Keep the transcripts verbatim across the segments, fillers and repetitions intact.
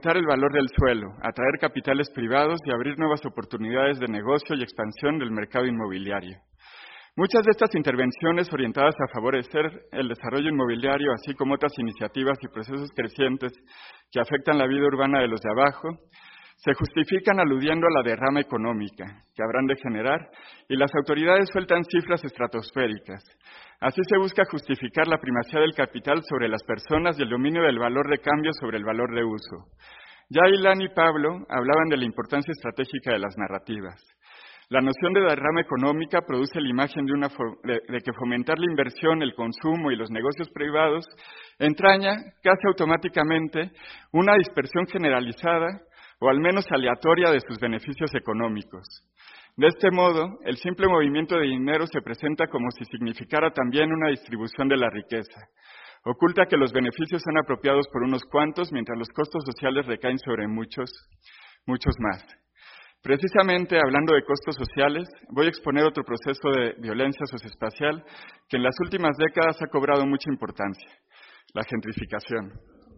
aumentar el valor del suelo, atraer capitales privados y abrir nuevas oportunidades de negocio y expansión del mercado inmobiliario. Muchas de estas intervenciones orientadas a favorecer el desarrollo inmobiliario, así como otras iniciativas y procesos crecientes que afectan la vida urbana de los de abajo, se justifican aludiendo a la derrama económica que habrán de generar y las autoridades sueltan cifras estratosféricas. Así se busca justificar la primacía del capital sobre las personas y el dominio del valor de cambio sobre el valor de uso. Ya Ilan y Pablo hablaban de la importancia estratégica de las narrativas. La noción de derrama económica produce la imagen de, una de, de que fomentar la inversión, el consumo y los negocios privados entraña casi automáticamente una dispersión generalizada o al menos aleatoria de sus beneficios económicos. De este modo, el simple movimiento de dinero se presenta como si significara también una distribución de la riqueza. Oculta que los beneficios son apropiados por unos cuantos, mientras los costos sociales recaen sobre muchos, muchos más. Precisamente, hablando de costos sociales, voy a exponer otro proceso de violencia socioespacial que en las últimas décadas ha cobrado mucha importancia: la gentrificación.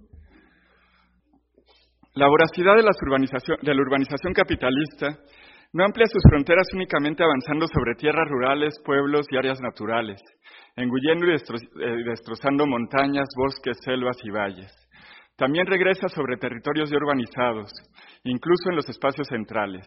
La voracidad de, las urbanización, de la urbanización capitalista no amplía sus fronteras únicamente avanzando sobre tierras rurales, pueblos y áreas naturales, engullendo y destro, eh, destrozando montañas, bosques, selvas y valles. También regresa sobre territorios ya urbanizados, incluso en los espacios centrales.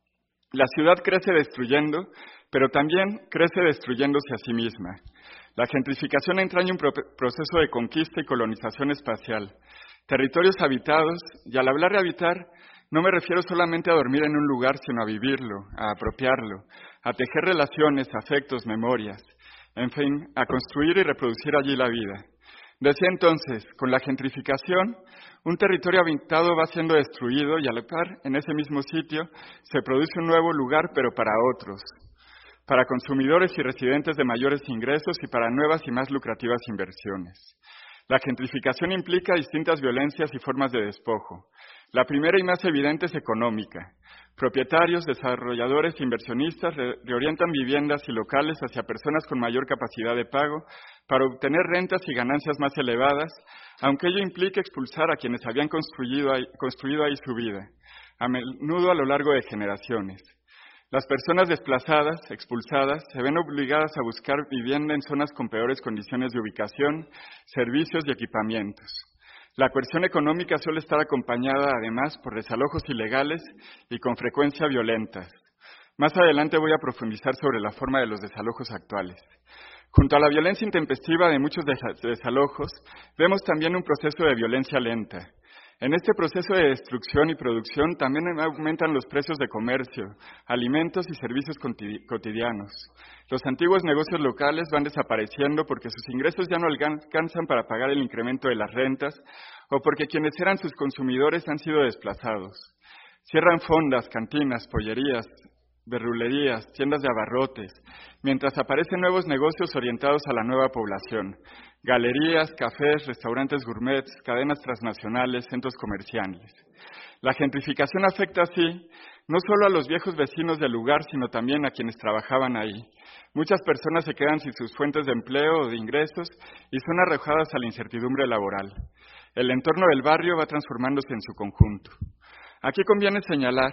La ciudad crece destruyendo, pero también crece destruyéndose a sí misma. La gentrificación entraña un pro- proceso de conquista y colonización espacial. Territorios habitados, y al hablar de habitar, no me refiero solamente a dormir en un lugar, sino a vivirlo, a apropiarlo, a tejer relaciones, afectos, memorias, en fin, a construir y reproducir allí la vida. Decía entonces, con la gentrificación, un territorio habitado va siendo destruido y al par, en ese mismo sitio, se produce un nuevo lugar, pero para otros, para consumidores y residentes de mayores ingresos y para nuevas y más lucrativas inversiones. La gentrificación implica distintas violencias y formas de despojo. La primera y más evidente es económica. Propietarios, desarrolladores e inversionistas re- reorientan viviendas y locales hacia personas con mayor capacidad de pago para obtener rentas y ganancias más elevadas, aunque ello implique expulsar a quienes habían construido ahí, construido ahí su vida, a menudo a lo largo de generaciones. Las personas desplazadas, expulsadas, se ven obligadas a buscar vivienda en zonas con peores condiciones de ubicación, servicios y equipamientos. La coerción económica suele estar acompañada, además, por desalojos ilegales y con frecuencia violentas. Más adelante voy a profundizar sobre la forma de los desalojos actuales. Junto a la violencia intempestiva de muchos desalojos, vemos también un proceso de violencia lenta. En este proceso de destrucción y producción también aumentan los precios de comercio, alimentos y servicios cotidianos. Los antiguos negocios locales van desapareciendo porque sus ingresos ya no alcanzan para pagar el incremento de las rentas o porque quienes eran sus consumidores han sido desplazados. Cierran fondas, cantinas, pollerías, verdulerías, tiendas de abarrotes, mientras aparecen nuevos negocios orientados a la nueva población. Galerías, cafés, restaurantes gourmets, cadenas transnacionales, centros comerciales. La gentrificación afecta así no solo a los viejos vecinos del lugar, sino también a quienes trabajaban ahí. Muchas personas se quedan sin sus fuentes de empleo o de ingresos y son arrojadas a la incertidumbre laboral. El entorno del barrio va transformándose en su conjunto. Aquí conviene señalar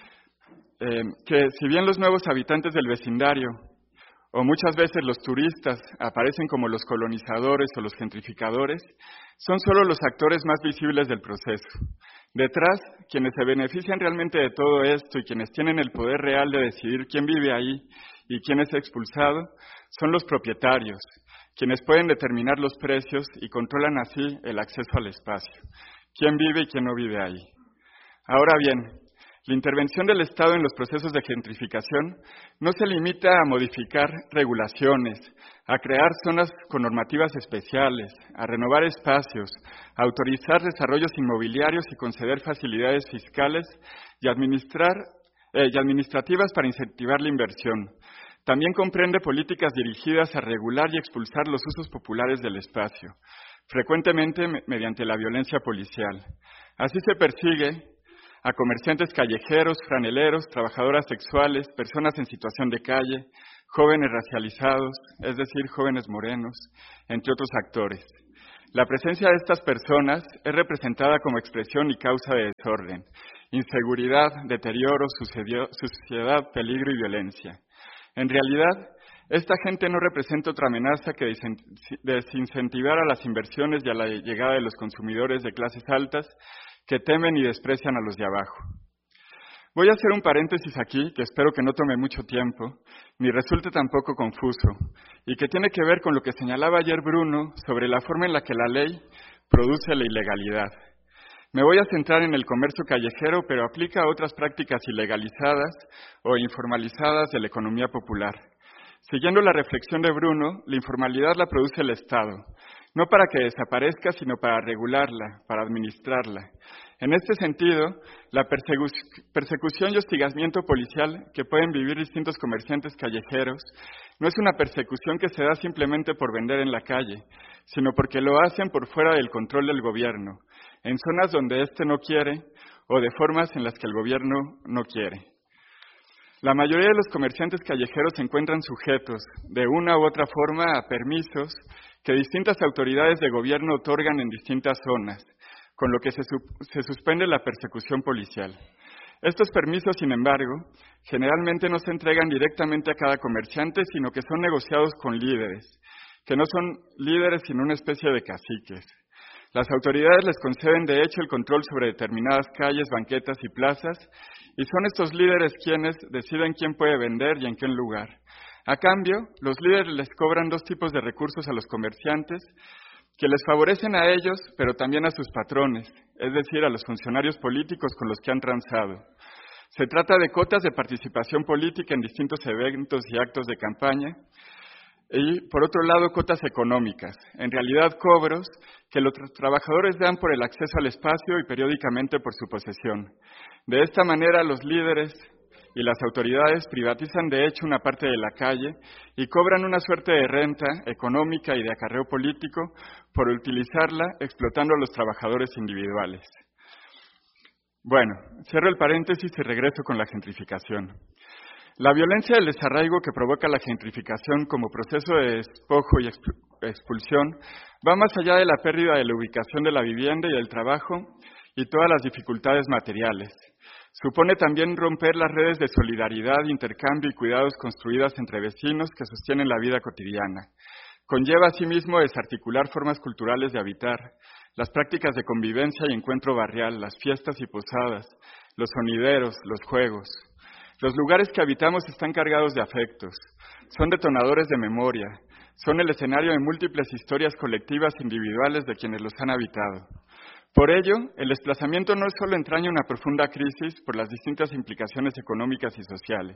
eh, que si bien los nuevos habitantes del vecindario o muchas veces los turistas aparecen como los colonizadores o los gentrificadores, son solo los actores más visibles del proceso. Detrás, quienes se benefician realmente de todo esto y quienes tienen el poder real de decidir quién vive ahí y quién es expulsado, son los propietarios, quienes pueden determinar los precios y controlan así el acceso al espacio, quién vive y quién no vive ahí. Ahora bien, la intervención del Estado en los procesos de gentrificación no se limita a modificar regulaciones, a crear zonas con normativas especiales, a renovar espacios, a autorizar desarrollos inmobiliarios y conceder facilidades fiscales y, administrar, eh, y administrativas para incentivar la inversión. También comprende políticas dirigidas a regular y expulsar los usos populares del espacio, frecuentemente me- mediante la violencia policial. Así se persigue a comerciantes callejeros, franeleros, trabajadoras sexuales, personas en situación de calle, jóvenes racializados, es decir, jóvenes morenos, entre otros actores. La presencia de estas personas es representada como expresión y causa de desorden, inseguridad, deterioro, suciedad, peligro y violencia. En realidad, esta gente no representa otra amenaza que desincentivar a las inversiones y a la llegada de los consumidores de clases altas que temen y desprecian a los de abajo. Voy a hacer un paréntesis aquí, que espero que no tome mucho tiempo, ni resulte tampoco confuso, y que tiene que ver con lo que señalaba ayer Bruno sobre la forma en la que la ley produce la ilegalidad. Me voy a centrar en el comercio callejero, pero aplica a otras prácticas ilegalizadas o informalizadas de la economía popular. Siguiendo la reflexión de Bruno, la informalidad la produce el Estado, no para que desaparezca, sino para regularla, para administrarla. En este sentido, la persecu- persecución y hostigamiento policial que pueden vivir distintos comerciantes callejeros no es una persecución que se da simplemente por vender en la calle, sino porque lo hacen por fuera del control del gobierno, en zonas donde éste no quiere o de formas en las que el gobierno no quiere. La mayoría de los comerciantes callejeros se encuentran sujetos, de una u otra forma, a permisos que distintas autoridades de gobierno otorgan en distintas zonas, con lo que se, se suspende la persecución policial. Estos permisos, sin embargo, generalmente no se entregan directamente a cada comerciante, sino que son negociados con líderes, que no son líderes sino una especie de caciques. Las autoridades les conceden de hecho el control sobre determinadas calles, banquetas y plazas, y son estos líderes quienes deciden quién puede vender y en qué lugar. A cambio, los líderes les cobran dos tipos de recursos a los comerciantes que les favorecen a ellos, pero también a sus patrones, es decir, a los funcionarios políticos con los que han transado. Se trata de cuotas de participación política en distintos eventos y actos de campaña, y, por otro lado, cuotas económicas, en realidad cobros que los trabajadores dan por el acceso al espacio y periódicamente por su posesión. De esta manera, los líderes y las autoridades privatizan de hecho una parte de la calle y cobran una suerte de renta económica y de acarreo político por utilizarla explotando a los trabajadores individuales. Bueno, cierro el paréntesis y regreso con la gentrificación. La violencia del desarraigo que provoca la gentrificación como proceso de despojo y expulsión va más allá de la pérdida de la ubicación de la vivienda y del trabajo y todas las dificultades materiales. Supone también romper las redes de solidaridad, intercambio y cuidados construidas entre vecinos que sostienen la vida cotidiana. Conlleva asimismo desarticular formas culturales de habitar, las prácticas de convivencia y encuentro barrial, las fiestas y posadas, los sonideros, los juegos. Los lugares que habitamos están cargados de afectos, son detonadores de memoria, son el escenario de múltiples historias colectivas e individuales de quienes los han habitado. Por ello, el desplazamiento no solo entraña una profunda crisis por las distintas implicaciones económicas y sociales,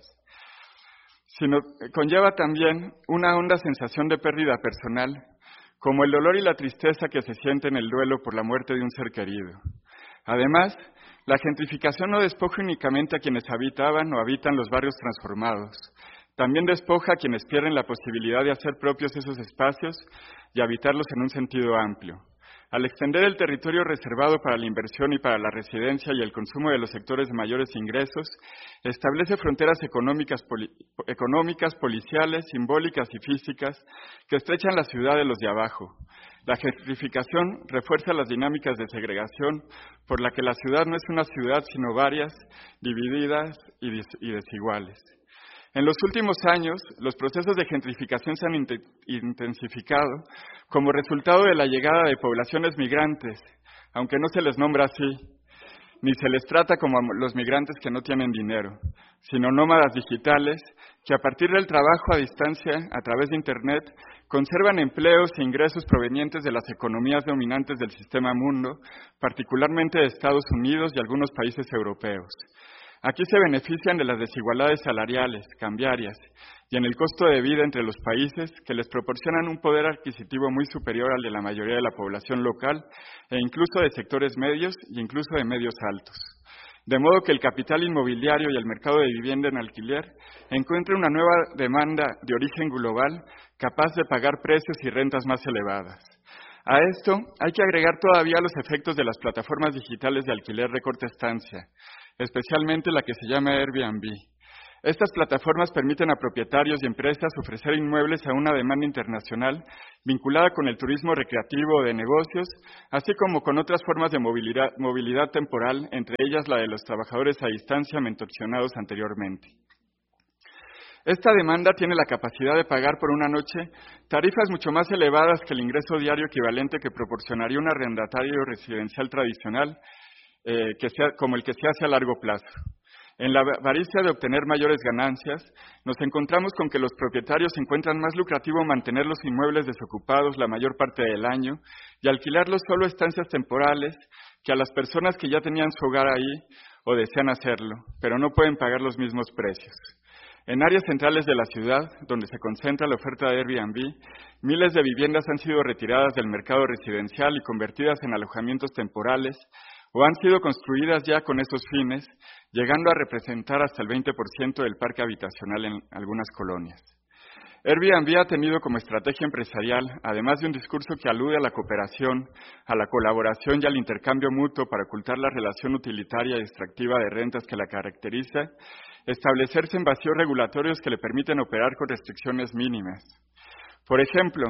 sino que conlleva también una honda sensación de pérdida personal, como el dolor y la tristeza que se siente en el duelo por la muerte de un ser querido. Además, la gentrificación no despoja únicamente a quienes habitaban o habitan los barrios transformados, también despoja a quienes pierden la posibilidad de hacer propios esos espacios y habitarlos en un sentido amplio. Al extender el territorio reservado para la inversión y para la residencia y el consumo de los sectores de mayores ingresos, establece fronteras económicas, poli- económicas, policiales, simbólicas y físicas que estrechan la ciudad de los de abajo. La gentrificación refuerza las dinámicas de segregación por la que la ciudad no es una ciudad sino varias, divididas y, dis- y desiguales. En los últimos años, los procesos de gentrificación se han intensificado como resultado de la llegada de poblaciones migrantes, aunque no se les nombra así, ni se les trata como a los migrantes que no tienen dinero, sino nómadas digitales que a partir del trabajo a distancia, a través de Internet, conservan empleos e ingresos provenientes de las economías dominantes del sistema mundo, particularmente de Estados Unidos y algunos países europeos. Aquí se benefician de las desigualdades salariales, cambiarias y en el costo de vida entre los países que les proporcionan un poder adquisitivo muy superior al de la mayoría de la población local e incluso de sectores medios y incluso de medios altos. De modo que el capital inmobiliario y el mercado de vivienda en alquiler encuentran una nueva demanda de origen global capaz de pagar precios y rentas más elevadas. A esto hay que agregar todavía los efectos de las plataformas digitales de alquiler de corta estancia, especialmente la que se llama Airbnb. Estas plataformas permiten a propietarios y empresas ofrecer inmuebles a una demanda internacional vinculada con el turismo recreativo o de negocios, así como con otras formas de movilidad, movilidad temporal, entre ellas la de los trabajadores a distancia mencionados anteriormente. Esta demanda tiene la capacidad de pagar por una noche tarifas mucho más elevadas que el ingreso diario equivalente que proporcionaría un arrendatario residencial tradicional, eh, que sea, como el que se hace a largo plazo. En la avaricia de obtener mayores ganancias, nos encontramos con que los propietarios encuentran más lucrativo mantener los inmuebles desocupados la mayor parte del año y alquilarlos solo a estancias temporales que a las personas que ya tenían su hogar ahí o desean hacerlo, pero no pueden pagar los mismos precios. En áreas centrales de la ciudad, donde se concentra la oferta de Airbnb, miles de viviendas han sido retiradas del mercado residencial y convertidas en alojamientos temporales, o han sido construidas ya con esos fines, llegando a representar hasta el veinte por ciento del parque habitacional en algunas colonias. Airbnb ha tenido como estrategia empresarial, además de un discurso que alude a la cooperación, a la colaboración y al intercambio mutuo para ocultar la relación utilitaria y extractiva de rentas que la caracteriza, establecerse en vacíos regulatorios que le permiten operar con restricciones mínimas. Por ejemplo,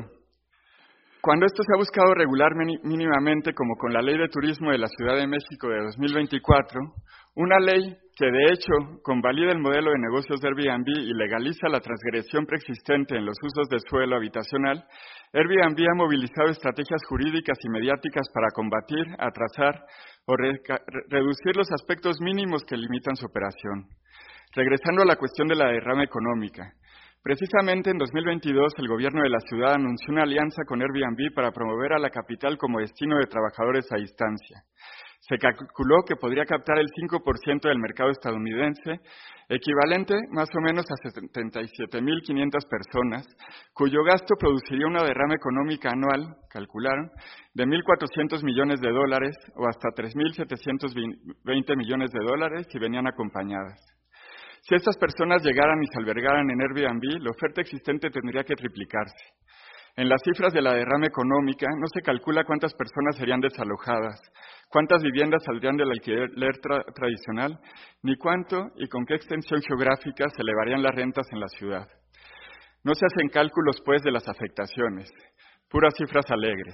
cuando esto se ha buscado regular mínimamente, como con la Ley de Turismo de la Ciudad de México de dos mil veinticuatro, una ley que de hecho convalida el modelo de negocios de Airbnb y legaliza la transgresión preexistente en los usos de suelo habitacional, Airbnb ha movilizado estrategias jurídicas y mediáticas para combatir, atrasar o re- reducir los aspectos mínimos que limitan su operación. Regresando a la cuestión de la derrama económica, precisamente en dos mil veintidós el gobierno de la ciudad anunció una alianza con Airbnb para promover a la capital como destino de trabajadores a distancia. Se calculó que podría captar el cinco por ciento del mercado estadounidense, equivalente más o menos a setenta y siete mil quinientas personas, cuyo gasto produciría una derrama económica anual, calcularon, de mil cuatrocientos millones de dólares o hasta tres mil setecientos veinte millones de dólares si venían acompañadas. Si estas personas llegaran y se albergaran en Airbnb, la oferta existente tendría que triplicarse. En las cifras de la derrama económica no se calcula cuántas personas serían desalojadas, cuántas viviendas saldrían del alquiler tra- tradicional, ni cuánto y con qué extensión geográfica se elevarían las rentas en la ciudad. No se hacen cálculos, pues, de las afectaciones, puras cifras alegres.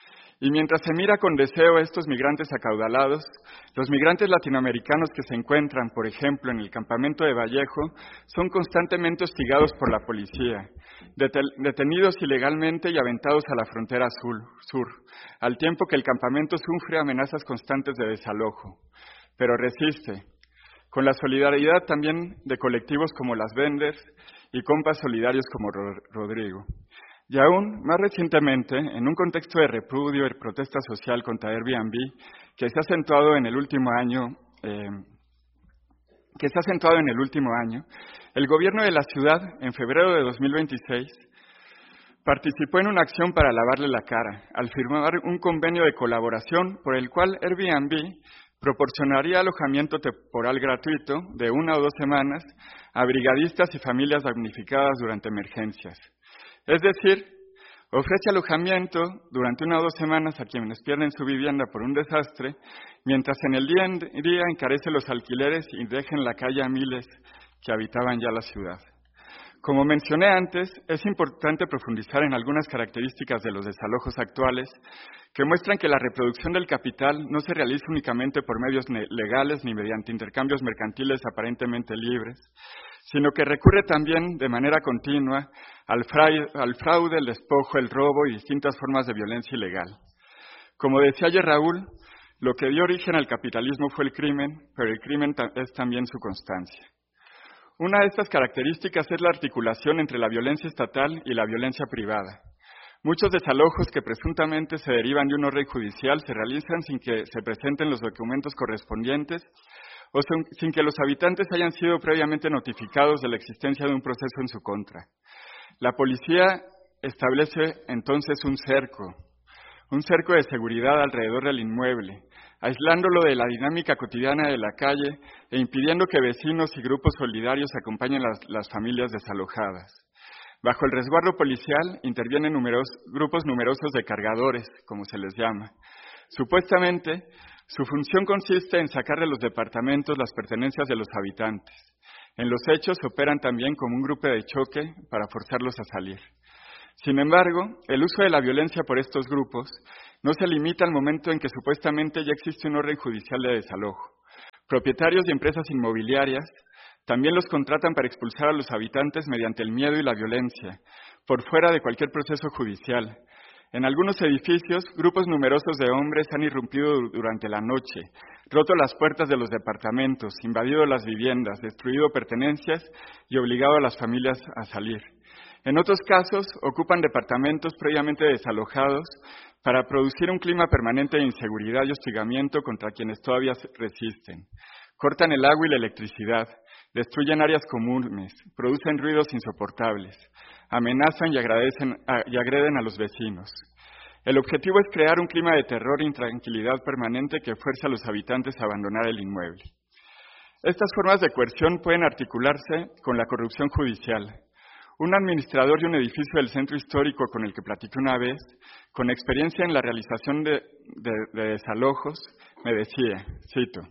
Y mientras se mira con deseo a estos migrantes acaudalados, los migrantes latinoamericanos que se encuentran, por ejemplo, en el campamento de Vallejo, son constantemente hostigados por la policía, detenidos ilegalmente y aventados a la frontera sur, sur, al tiempo que el campamento sufre amenazas constantes de desalojo. Pero resiste, con la solidaridad también de colectivos como las Venders y compas solidarios como Rodrigo. Y aún más recientemente, en un contexto de repudio y protesta social contra Airbnb, que se ha acentuado en el último año, eh, que se ha acentuado en el último año, el gobierno de la ciudad, en febrero de dos mil veintiséis, participó en una acción para lavarle la cara, al firmar un convenio de colaboración por el cual Airbnb proporcionaría alojamiento temporal gratuito de una o dos semanas a brigadistas y familias damnificadas durante emergencias. Es decir, ofrece alojamiento durante una o dos semanas a quienes pierden su vivienda por un desastre, mientras en el día en día encarece los alquileres y deja en la calle a miles que habitaban ya la ciudad. Como mencioné antes, es importante profundizar en algunas características de los desalojos actuales que muestran que la reproducción del capital no se realiza únicamente por medios legales ni mediante intercambios mercantiles aparentemente libres, sino que recurre también de manera continua al fraude, el despojo, el robo y distintas formas de violencia ilegal. Como decía ayer Raúl, lo que dio origen al capitalismo fue el crimen, pero el crimen es también su constancia. Una de estas características es la articulación entre la violencia estatal y la violencia privada. Muchos desalojos que presuntamente se derivan de un orden judicial se realizan sin que se presenten los documentos correspondientes o sin que los habitantes hayan sido previamente notificados de la existencia de un proceso en su contra. La policía establece entonces un cerco, un cerco de seguridad alrededor del inmueble, aislándolo de la dinámica cotidiana de la calle e impidiendo que vecinos y grupos solidarios acompañen las, las familias desalojadas. Bajo el resguardo policial intervienen numeros, grupos numerosos de cargadores, como se les llama. Supuestamente, su función consiste en sacar de los departamentos las pertenencias de los habitantes. En los hechos operan también como un grupo de choque para forzarlos a salir. Sin embargo, el uso de la violencia por estos grupos no se limita al momento en que supuestamente ya existe un orden judicial de desalojo. Propietarios y empresas inmobiliarias también los contratan para expulsar a los habitantes mediante el miedo y la violencia, por fuera de cualquier proceso judicial. En algunos edificios, grupos numerosos de hombres han irrumpido durante la noche, roto las puertas de los departamentos, invadido las viviendas, destruido pertenencias y obligado a las familias a salir. En otros casos, ocupan departamentos previamente desalojados para producir un clima permanente de inseguridad y hostigamiento contra quienes todavía resisten. Cortan el agua y la electricidad, destruyen áreas comunes, producen ruidos insoportables, amenazan y, agradecen, a, y agreden a los vecinos. El objetivo es crear un clima de terror e intranquilidad permanente que fuerza a los habitantes a abandonar el inmueble. Estas formas de coerción pueden articularse con la corrupción judicial. Un administrador de un edificio del centro histórico con el que platiqué una vez, con experiencia en la realización de, de, de desalojos, me decía, cito,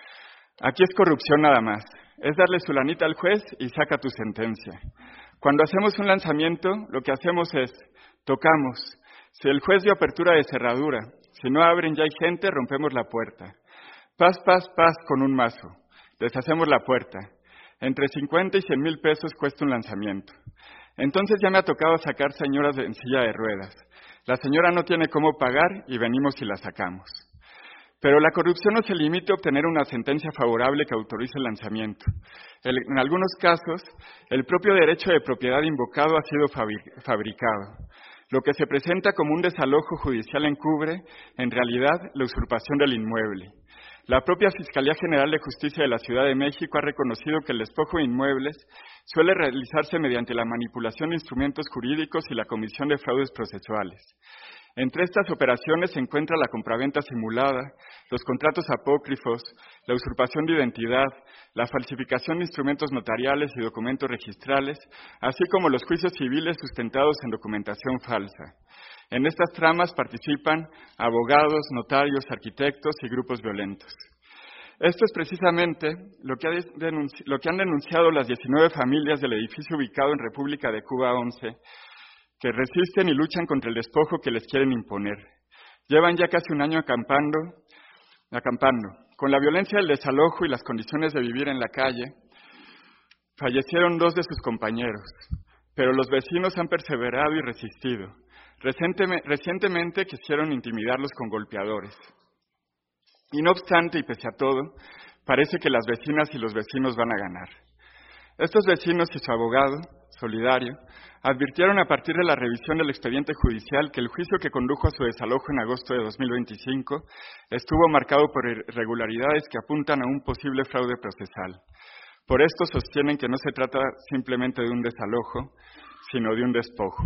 aquí es corrupción nada más, es darle su lanita al juez y saca tu sentencia. Cuando hacemos un lanzamiento, lo que hacemos es, tocamos. Si el juez dio apertura de cerradura, si no abren ya hay gente, rompemos la puerta. Paz, paz, paz con un mazo. Deshacemos la puerta. Entre cincuenta y cien mil pesos cuesta un lanzamiento. Entonces ya me ha tocado sacar señoras en silla de ruedas. La señora no tiene cómo pagar y venimos y la sacamos. Pero la corrupción no se limita a obtener una sentencia favorable que autorice el lanzamiento. El, en algunos casos, el propio derecho de propiedad invocado ha sido fabricado. Lo que se presenta como un desalojo judicial encubre, en realidad, la usurpación del inmueble. La propia Fiscalía General de Justicia de la Ciudad de México ha reconocido que el despojo de inmuebles suele realizarse mediante la manipulación de instrumentos jurídicos y la comisión de fraudes procesuales. Entre estas operaciones se encuentra la compraventa simulada, los contratos apócrifos, la usurpación de identidad, la falsificación de instrumentos notariales y documentos registrales, así como los juicios civiles sustentados en documentación falsa. En estas tramas participan abogados, notarios, arquitectos y grupos violentos. Esto es precisamente lo que, ha denunci- lo que han denunciado las diecinueve familias del edificio ubicado en República de Cuba once, que resisten y luchan contra el despojo que les quieren imponer. Llevan ya casi un año acampando, acampando. Con la violencia del desalojo y las condiciones de vivir en la calle, fallecieron dos de sus compañeros, pero los vecinos han perseverado y resistido. Recientemente quisieron intimidarlos con golpeadores. Y no obstante, y pese a todo, parece que las vecinas y los vecinos van a ganar. Estos vecinos y su abogado, solidario, advirtieron a partir de la revisión del expediente judicial que el juicio que condujo a su desalojo en agosto de dos mil veinticinco estuvo marcado por irregularidades que apuntan a un posible fraude procesal. Por esto sostienen que no se trata simplemente de un desalojo, sino de un despojo.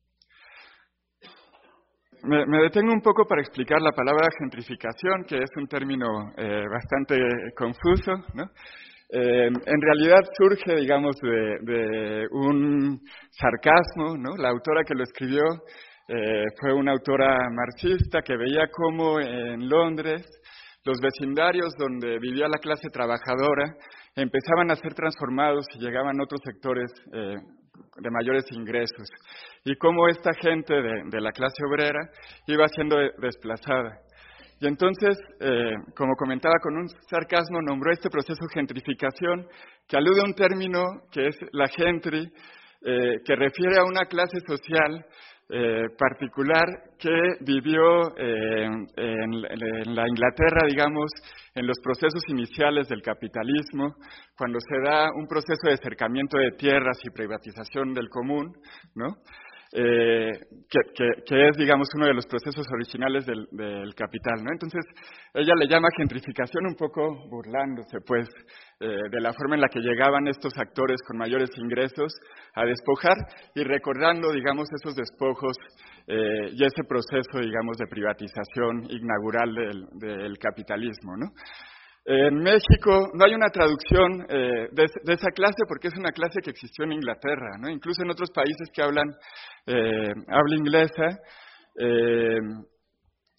Me, me detengo un poco para explicar la palabra gentrificación, que es un término eh, bastante confuso, ¿no? Eh, en realidad surge, digamos, de, de un sarcasmo, ¿no? La autora que lo escribió eh, fue una autora marxista que veía cómo en Londres los vecindarios donde vivía la clase trabajadora empezaban a ser transformados y llegaban otros sectores eh, de mayores ingresos, y cómo esta gente de, de la clase obrera iba siendo desplazada. Y entonces, eh, como comentaba con un sarcasmo, nombró este proceso gentrificación, que alude a un término que es la gentry, eh, que refiere a una clase social eh, particular que vivió eh, en, en la Inglaterra, digamos, en los procesos iniciales del capitalismo, cuando se da un proceso de acercamiento de tierras y privatización del común, ¿no? Eh, que, que, que es, digamos, uno de los procesos originales del, del capital, ¿no? Entonces, ella le llama gentrificación un poco burlándose, pues, eh, de la forma en la que llegaban estos actores con mayores ingresos a despojar y recordando, digamos, esos despojos eh, y ese proceso, digamos, de privatización inaugural del, del capitalismo, ¿no? En México no hay una traducción eh, de, de esa clase porque es una clase que existió en Inglaterra, ¿no? Incluso en otros países que hablan eh, habla inglesa, eh,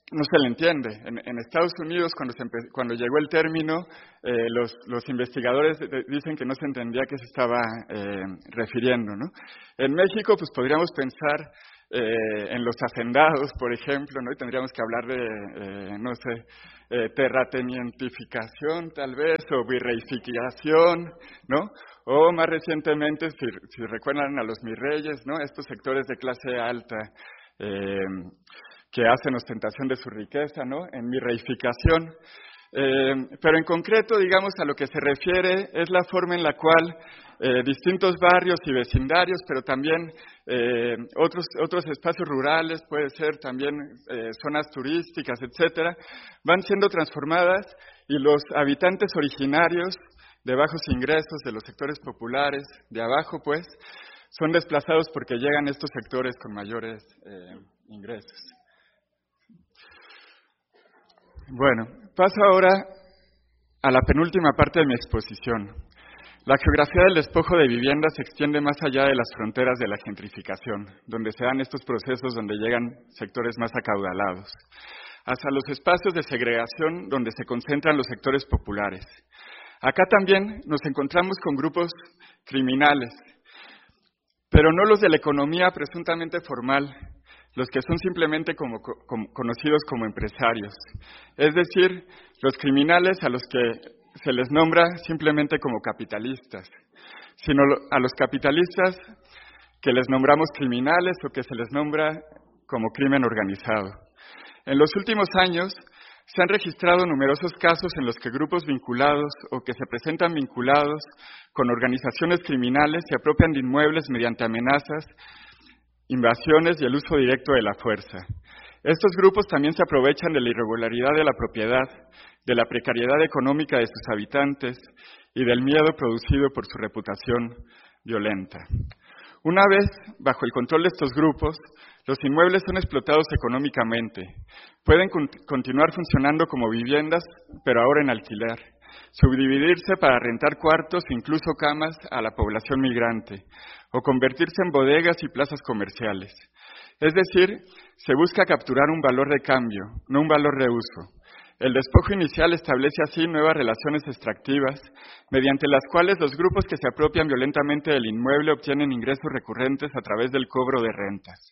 no se le entiende. En, en Estados Unidos, cuando, se empe- cuando llegó el término, eh, los, los investigadores de- dicen que no se entendía a qué se estaba eh, refiriendo, ¿no? En México, pues podríamos pensar eh, en los hacendados, por ejemplo, ¿no? Y tendríamos que hablar de, eh, no sé, eh, terratenientificación, tal vez, o virreificación, ¿no? O más recientemente, si, si recuerdan a los mirreyes, ¿no? Estos sectores de clase alta, eh, que hacen ostentación de su riqueza, ¿no? En mi reificación. Eh, pero en concreto, digamos, a lo que se refiere es la forma en la cual eh, distintos barrios y vecindarios, pero también eh, otros, otros espacios rurales, puede ser también eh, zonas turísticas, etcétera, van siendo transformadas y los habitantes originarios de bajos ingresos, de los sectores populares, de abajo, pues, son desplazados porque llegan estos sectores con mayores eh, ingresos. Bueno, paso ahora a la penúltima parte de mi exposición. La geografía del despojo de viviendas se extiende más allá de las fronteras de la gentrificación, donde se dan estos procesos donde llegan sectores más acaudalados, hasta los espacios de segregación donde se concentran los sectores populares. Acá también nos encontramos con grupos criminales, pero no los de la economía presuntamente formal, los que son simplemente como, como, conocidos como empresarios, es decir, los criminales a los que se les nombra simplemente como capitalistas, sino a los capitalistas que les nombramos criminales o que se les nombra como crimen organizado. En los últimos años se han registrado numerosos casos en los que grupos vinculados o que se presentan vinculados con organizaciones criminales se apropian de inmuebles mediante amenazas, invasiones y el uso directo de la fuerza. Estos grupos también se aprovechan de la irregularidad de la propiedad, de la precariedad económica de sus habitantes y del miedo producido por su reputación violenta. Una vez bajo el control de estos grupos, los inmuebles son explotados económicamente. Pueden con- continuar funcionando como viviendas, pero ahora en alquiler, subdividirse para rentar cuartos e incluso camas a la población migrante, o convertirse en bodegas y plazas comerciales. Es decir, se busca capturar un valor de cambio, no un valor de uso. El despojo inicial establece así nuevas relaciones extractivas, mediante las cuales los grupos que se apropian violentamente del inmueble obtienen ingresos recurrentes a través del cobro de rentas.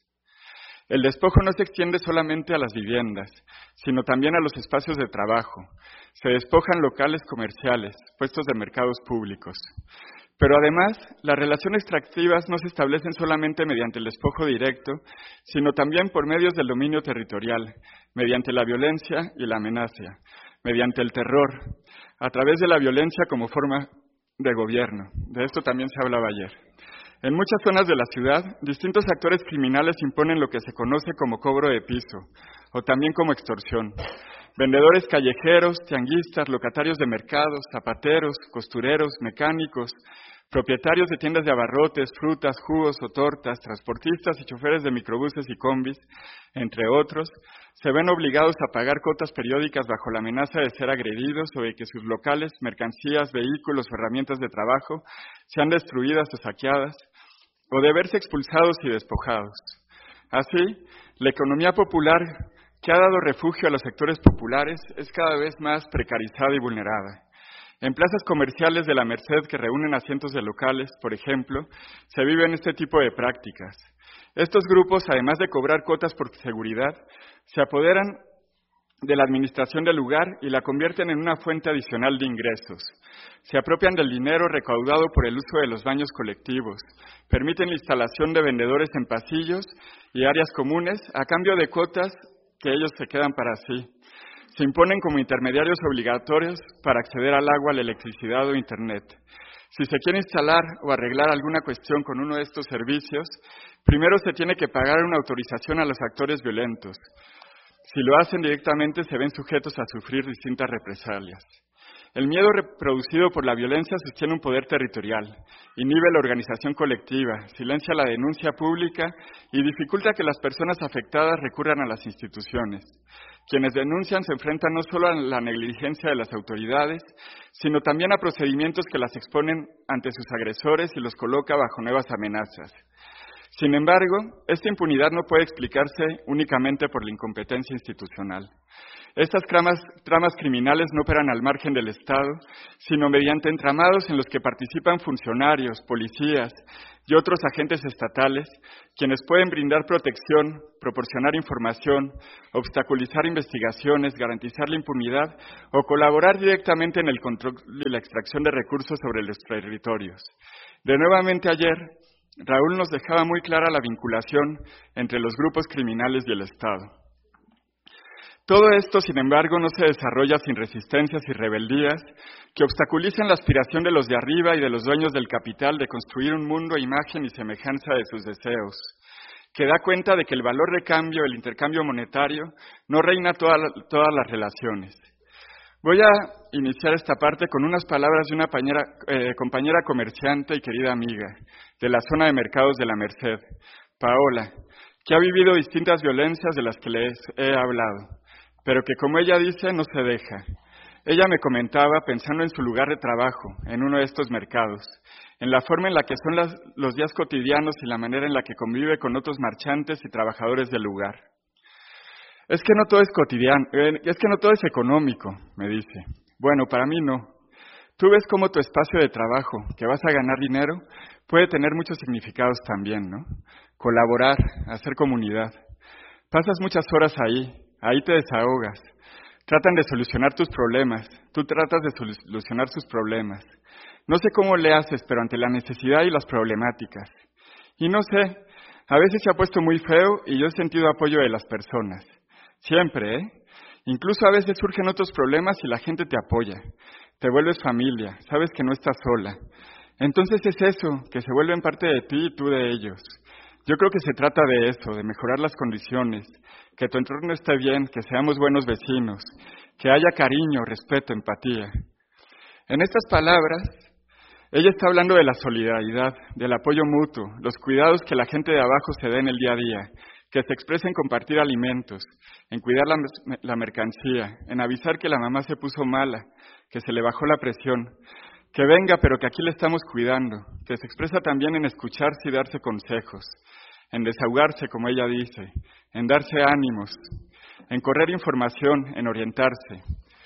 El despojo no se extiende solamente a las viviendas, sino también a los espacios de trabajo. Se despojan locales comerciales, puestos de mercados públicos. Pero además, las relaciones extractivas no se establecen solamente mediante el despojo directo, sino también por medios del dominio territorial, mediante la violencia y la amenaza, mediante el terror, a través de la violencia como forma de gobierno. De esto también se hablaba ayer. En muchas zonas de la ciudad, distintos actores criminales imponen lo que se conoce como cobro de piso, o también como extorsión. Vendedores callejeros, tianguistas, locatarios de mercados, zapateros, costureros, mecánicos, propietarios de tiendas de abarrotes, frutas, jugos o tortas, transportistas y choferes de microbuses y combis, entre otros, se ven obligados a pagar cuotas periódicas bajo la amenaza de ser agredidos o de que sus locales, mercancías, vehículos o herramientas de trabajo sean destruidas o saqueadas, o de verse expulsados y despojados. Así, la economía popular, que ha dado refugio a los sectores populares, es cada vez más precarizada y vulnerada. En plazas comerciales de la Merced que reúnen a cientos de locales, por ejemplo, se viven este tipo de prácticas. Estos grupos, además de cobrar cuotas por seguridad, se apoderan de la administración del lugar y la convierten en una fuente adicional de ingresos. Se apropian del dinero recaudado por el uso de los baños colectivos, permiten la instalación de vendedores en pasillos y áreas comunes a cambio de cuotas que ellos se quedan para sí. Se imponen como intermediarios obligatorios para acceder al agua, la electricidad o Internet. Si se quiere instalar o arreglar alguna cuestión con uno de estos servicios, primero se tiene que pagar una autorización a los actores violentos. Si lo hacen directamente, se ven sujetos a sufrir distintas represalias. El miedo producido por la violencia sostiene un poder territorial, inhibe la organización colectiva, silencia la denuncia pública y dificulta que las personas afectadas recurran a las instituciones. Quienes denuncian se enfrentan no solo a la negligencia de las autoridades, sino también a procedimientos que las exponen ante sus agresores y los coloca bajo nuevas amenazas. Sin embargo, esta impunidad no puede explicarse únicamente por la incompetencia institucional. Estas tramas, tramas criminales no operan al margen del Estado, sino mediante entramados en los que participan funcionarios, policías y otros agentes estatales, quienes pueden brindar protección, proporcionar información, obstaculizar investigaciones, garantizar la impunidad o colaborar directamente en el control y la extracción de recursos sobre los territorios. De nuevamente ayer, Raúl nos dejaba muy clara la vinculación entre los grupos criminales y el Estado. Todo esto, sin embargo, no se desarrolla sin resistencias y rebeldías que obstaculicen la aspiración de los de arriba y de los dueños del capital de construir un mundo a imagen y semejanza de sus deseos, que da cuenta de que el valor de cambio, el intercambio monetario, no reina toda la, todas las relaciones. Voy a iniciar esta parte con unas palabras de una compañera, eh, compañera comerciante y querida amiga de la zona de mercados de la Merced, Paola, que ha vivido distintas violencias de las que les he hablado, pero que, como ella dice, no se deja. Ella me comentaba, pensando en su lugar de trabajo, en uno de estos mercados, en la forma en la que son las, los días cotidianos y la manera en la que convive con otros marchantes y trabajadores del lugar. Es que no todo es cotidiano, eh, es que no todo es económico, me dice. Bueno, para mí no. Tú ves cómo tu espacio de trabajo, que vas a ganar dinero, puede tener muchos significados también, ¿no? Colaborar, hacer comunidad. Pasas muchas horas ahí, ahí te desahogas. Tratan de solucionar tus problemas, tú tratas de solucionar sus problemas. No sé cómo le haces, pero ante la necesidad y las problemáticas. Y no sé, a veces se ha puesto muy feo y yo he sentido apoyo de las personas. Siempre, ¿eh? Incluso a veces surgen otros problemas y la gente te apoya. Te vuelves familia, sabes que no estás sola. Entonces es eso, que se vuelven parte de ti y tú de ellos. Yo creo que se trata de eso, de mejorar las condiciones, que tu entorno esté bien, que seamos buenos vecinos, que haya cariño, respeto, empatía. En estas palabras, ella está hablando de la solidaridad, del apoyo mutuo, los cuidados que la gente de abajo se dé en el día a día, que se expresa en compartir alimentos, en cuidar la, la mercancía, en avisar que la mamá se puso mala, que se le bajó la presión, que venga pero que aquí le estamos cuidando, que se expresa también en escucharse y darse consejos, en desahogarse, como ella dice, en darse ánimos, en correr información, en orientarse.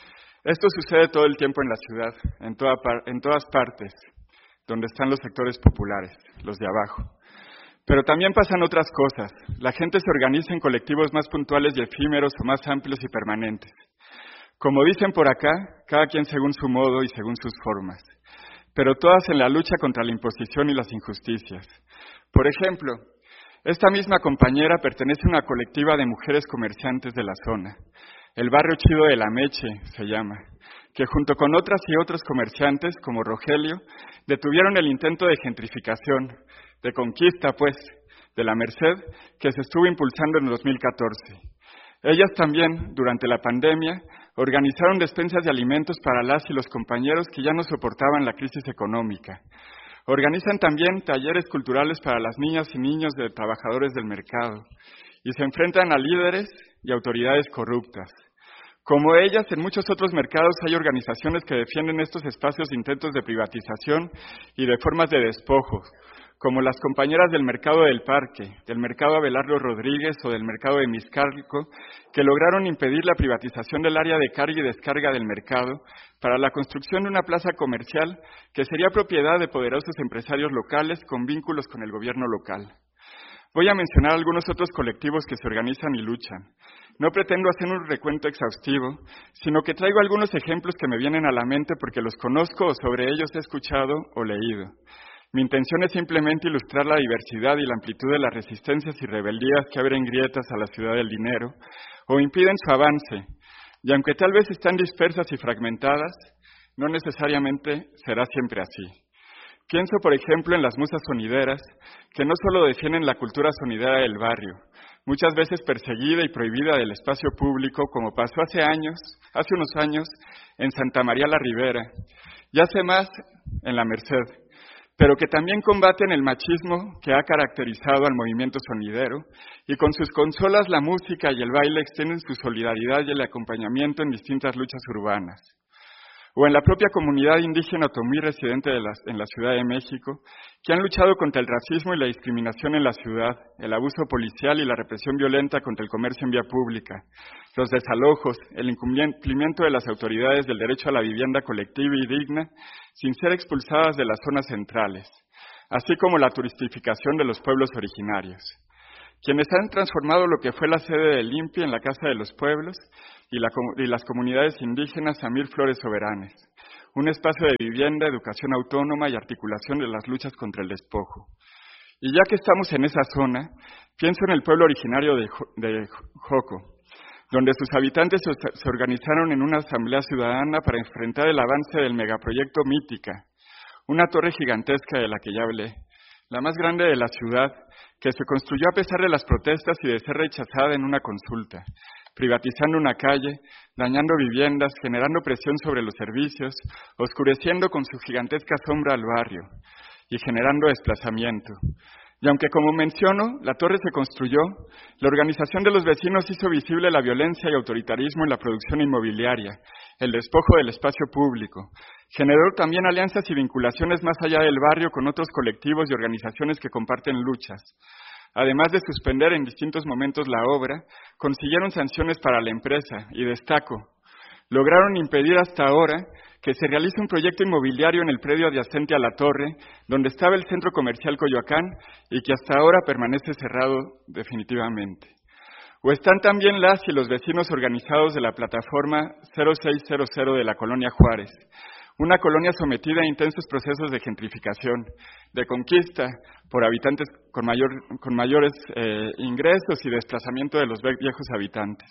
Esto sucede todo el tiempo en la ciudad, en, toda, en todas partes, donde están los sectores populares, los de abajo. Pero también pasan otras cosas. La gente se organiza en colectivos más puntuales y efímeros o más amplios y permanentes. Como dicen por acá, cada quien según su modo y según sus formas, pero todas en la lucha contra la imposición y las injusticias. Por ejemplo, esta misma compañera pertenece a una colectiva de mujeres comerciantes de la zona. El barrio Chido de la Meche se llama, que junto con otras y otros comerciantes, como Rogelio, detuvieron el intento de gentrificación, de conquista, pues, de la Merced, que se estuvo impulsando en dos mil catorce. Ellas también, durante la pandemia, organizaron despensas de alimentos para las y los compañeros que ya no soportaban la crisis económica. Organizan también talleres culturales para las niñas y niños de trabajadores del mercado y se enfrentan a líderes y autoridades corruptas. Como ellas, en muchos otros mercados hay organizaciones que defienden estos espacios de intentos de privatización y de formas de despojo, como las compañeras del Mercado del Parque, del Mercado Abelardo Rodríguez o del Mercado de Mixcalco, que lograron impedir la privatización del área de carga y descarga del mercado para la construcción de una plaza comercial que sería propiedad de poderosos empresarios locales con vínculos con el gobierno local. Voy a mencionar algunos otros colectivos que se organizan y luchan. No pretendo hacer un recuento exhaustivo, sino que traigo algunos ejemplos que me vienen a la mente porque los conozco o sobre ellos he escuchado o leído. Mi intención es simplemente ilustrar la diversidad y la amplitud de las resistencias y rebeldías que abren grietas a la ciudad del dinero o impiden su avance, y aunque tal vez están dispersas y fragmentadas, no necesariamente será siempre así. Pienso, por ejemplo, en las musas sonideras, que no solo defienden la cultura sonidera del barrio, muchas veces perseguida y prohibida del espacio público, como pasó hace años, hace unos años, en Santa María la Ribera, y hace más en la Merced, pero que también combaten el machismo que ha caracterizado al movimiento sonidero, y con sus consolas, la música y el baile extienden su solidaridad y el acompañamiento en distintas luchas urbanas. o en la propia comunidad indígena otomí residente de la, en la Ciudad de México, que han luchado contra el racismo y la discriminación en la ciudad, el abuso policial y la represión violenta contra el comercio en vía pública, los desalojos, el incumplimiento de las autoridades del derecho a la vivienda colectiva y digna, sin ser expulsadas de las zonas centrales, así como la turistificación de los pueblos originarios, quienes han transformado lo que fue la sede del I N P I en la Casa de los Pueblos y, la, y las comunidades indígenas Samir Flores Soberanes, un espacio de vivienda, educación autónoma y articulación de las luchas contra el despojo. Y ya que estamos en esa zona, pienso en el pueblo originario de, de Joco, donde sus habitantes se organizaron en una asamblea ciudadana para enfrentar el avance del megaproyecto Mítica, una torre gigantesca de la que ya hablé, la más grande de la ciudad, que se construyó a pesar de las protestas y de ser rechazada en una consulta, privatizando una calle, dañando viviendas, generando presión sobre los servicios, oscureciendo con su gigantesca sombra al barrio y generando desplazamiento. Y aunque, como menciono, la torre se construyó, la organización de los vecinos hizo visible la violencia y autoritarismo en la producción inmobiliaria, el despojo del espacio público. Generó también alianzas y vinculaciones más allá del barrio con otros colectivos y organizaciones que comparten luchas. Además de suspender en distintos momentos la obra, consiguieron sanciones para la empresa, y destaco, lograron impedir hasta ahora que se realice un proyecto inmobiliario en el predio adyacente a la torre, donde estaba el centro comercial Coyoacán y que hasta ahora permanece cerrado definitivamente. O están también las y los vecinos organizados de la plataforma cero seis cero cero de la Colonia Juárez, una colonia sometida a intensos procesos de gentrificación, de conquista por habitantes con, mayor, con mayores eh, ingresos y desplazamiento de los viejos habitantes.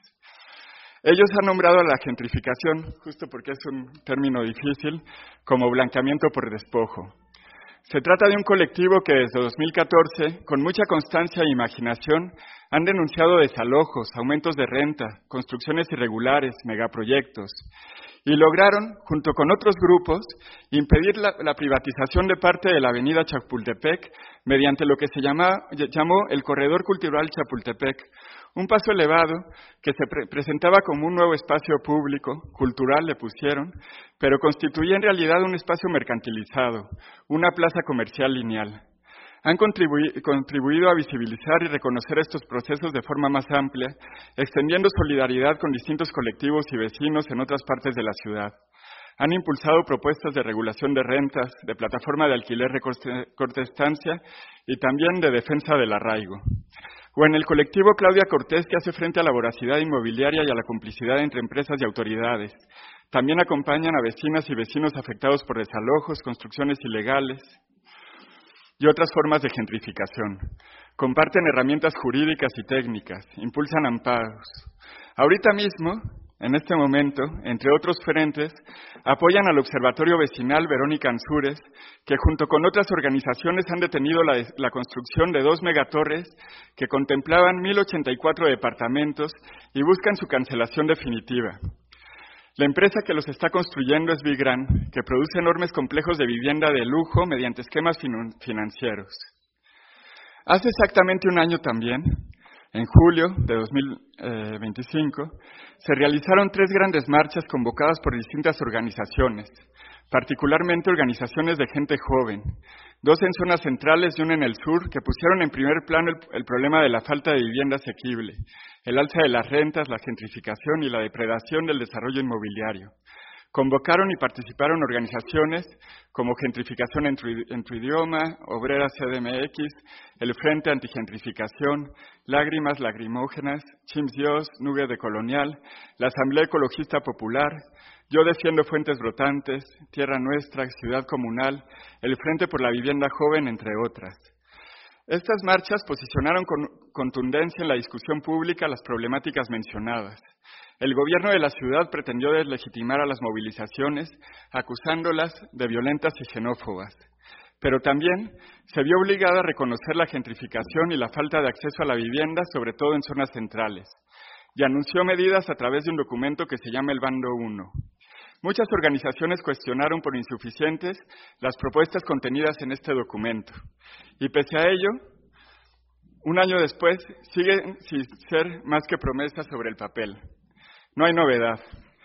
Ellos han nombrado a la gentrificación, justo porque es un término difícil, como blanqueamiento por despojo. Se trata de un colectivo que desde dos mil catorce, con mucha constancia e imaginación, han denunciado desalojos, aumentos de renta, construcciones irregulares, megaproyectos, y lograron, junto con otros grupos, impedir la, la privatización de parte de la avenida Chapultepec mediante lo que se llama, llamó el Corredor Cultural Chapultepec, un paso elevado que se pre presentaba como un nuevo espacio público, cultural le pusieron, pero constituía en realidad un espacio mercantilizado, una plaza comercial lineal. Han contribu contribuido a visibilizar y reconocer estos procesos de forma más amplia, extendiendo solidaridad con distintos colectivos y vecinos en otras partes de la ciudad. Han impulsado propuestas de regulación de rentas, de plataforma de alquiler de corta estancia y también de defensa del arraigo. O en el colectivo Claudia Cortés, que hace frente a la voracidad inmobiliaria y a la complicidad entre empresas y autoridades. También acompañan a vecinas y vecinos afectados por desalojos, construcciones ilegales y otras formas de gentrificación. Comparten herramientas jurídicas y técnicas, impulsan amparos. Ahorita mismo, en este momento, entre otros frentes, apoyan al Observatorio Vecinal Verónica Ansúrez, que junto con otras organizaciones han detenido la, la construcción de dos megatorres que contemplaban mil ochenta y cuatro departamentos y buscan su cancelación definitiva. La empresa que los está construyendo es Vigran, que produce enormes complejos de vivienda de lujo mediante esquemas financieros. Hace exactamente un año también, en julio de dos mil veinticinco, se realizaron tres grandes marchas convocadas por distintas organizaciones, particularmente organizaciones de gente joven, dos en zonas centrales y una en el sur, que pusieron en primer plano el, el problema de la falta de vivienda asequible, el alza de las rentas, la gentrificación y la depredación del desarrollo inmobiliario. Convocaron y participaron organizaciones como Gentrificación en tu, en tu idioma, Obrera C D M X, el Frente Antigentrificación, Lágrimas Lagrimógenas, Chims Dios, Nube de Colonial, la Asamblea Ecologista Popular, Yo Defiendo Fuentes Brotantes, Tierra Nuestra, Ciudad Comunal, el Frente por la Vivienda Joven, entre otras. Estas marchas posicionaron con contundencia en la discusión pública las problemáticas mencionadas. El gobierno de la ciudad pretendió deslegitimar a las movilizaciones, acusándolas de violentas y xenófobas. Pero también se vio obligada a reconocer la gentrificación y la falta de acceso a la vivienda, sobre todo en zonas centrales, y anunció medidas a través de un documento que se llama el Bando uno. Muchas organizaciones cuestionaron por insuficientes las propuestas contenidas en este documento, y pese a ello, un año después, siguen sin ser más que promesas sobre el papel. No hay novedad,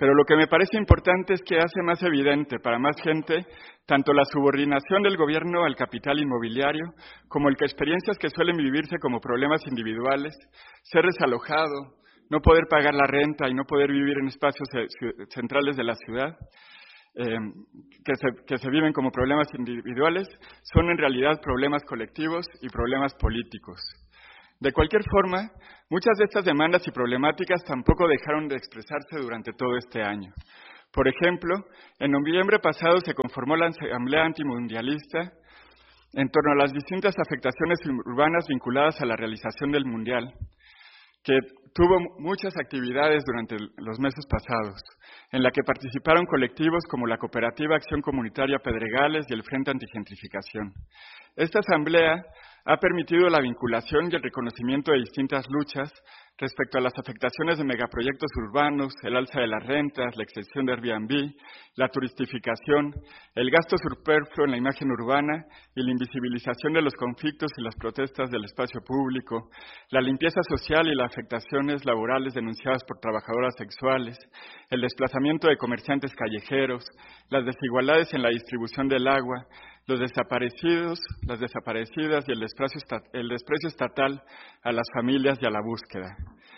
Pero lo que me parece importante es que hace más evidente para más gente tanto la subordinación del gobierno al capital inmobiliario como el que experiencias que suelen vivirse como problemas individuales, ser desalojado, no poder pagar la renta y no poder vivir en espacios centrales de la ciudad, eh, que, se, que se viven como problemas individuales, son en realidad problemas colectivos y problemas políticos. De cualquier forma, muchas de estas demandas y problemáticas tampoco dejaron de expresarse durante todo este año. Por ejemplo, en noviembre pasado se conformó la Asamblea Antimundialista en torno a las distintas afectaciones urbanas vinculadas a la realización del Mundial, que tuvo muchas actividades durante los meses pasados, en la que participaron colectivos como la Cooperativa Acción Comunitaria Pedregales y el Frente Antigentrificación. Esta asamblea ha permitido la vinculación y el reconocimiento de distintas luchas respecto a las afectaciones de megaproyectos urbanos, el alza de las rentas, la extensión de Airbnb, la turistificación, el gasto superfluo en la imagen urbana y la invisibilización de los conflictos y las protestas del espacio público, la limpieza social y las afectaciones laborales denunciadas por trabajadoras sexuales, el desplazamiento de comerciantes callejeros, las desigualdades en la distribución del agua, los desaparecidos, las desaparecidas y el desprecio, el desprecio estatal a las familias y a la búsqueda.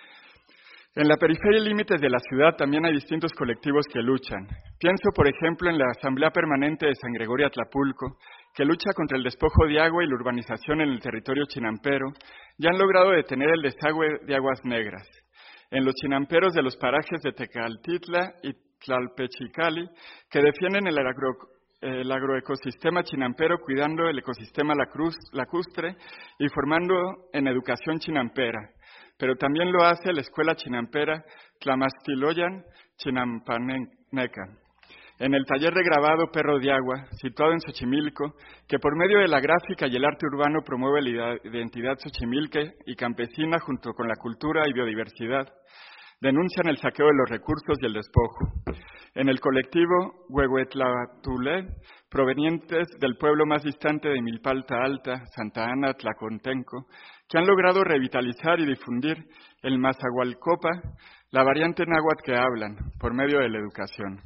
En la periferia y límites de la ciudad también hay distintos colectivos que luchan. Pienso, por ejemplo, en la Asamblea Permanente de San Gregorio Atlapulco, que lucha contra el despojo de agua y la urbanización en el territorio chinampero, y han logrado detener el desagüe de aguas negras. En los chinamperos de los parajes de Tecaltitla y Tlalpechicali, que defienden el agro el agroecosistema chinampero, cuidando el ecosistema lacustre y formando en educación chinampera. Pero también lo hace la Escuela Chinampera Tlamastiloyan Chinampaneca, en el taller de grabado Perro de Agua, situado en Xochimilco, que por medio de la gráfica y el arte urbano promueve la identidad xochimilque y campesina junto con la cultura y biodiversidad. Denuncian el saqueo de los recursos y el despojo. En el colectivo Huehuetlatulé, provenientes del pueblo más distante de Milpalta Alta, Santa Ana, Tlacontenco, que han logrado revitalizar y difundir el Mazahualcopa, la variante náhuatl que hablan, por medio de la educación.